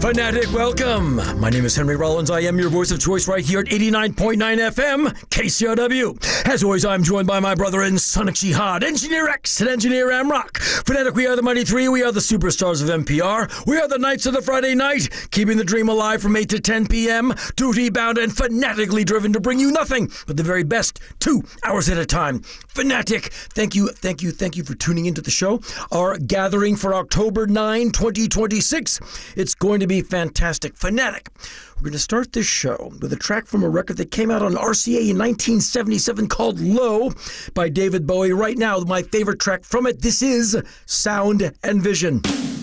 Fanatic, welcome. My name is Henry Rollins. I am your voice of choice right here at 89.9 FM, KCRW. As always, I'm joined by my brother in Sonic Jihad, Engineer X and Engineer Amrock. Fanatic, we are the Mighty Three. We are the superstars of NPR. We are the Knights of the Friday Night, keeping the dream alive from 8 to 10 p.m., duty-bound and fanatically driven to bring you nothing but the very best 2 hours at a time. Fanatic, thank you for tuning into the show. Our gathering for October 9, 2026. It's going to be fantastic. Fanatic, we're going to start this show with a track from a record that came out on RCA in 1977 called Low by David Bowie. Right now, my favorite track from it, this is Sound and Vision.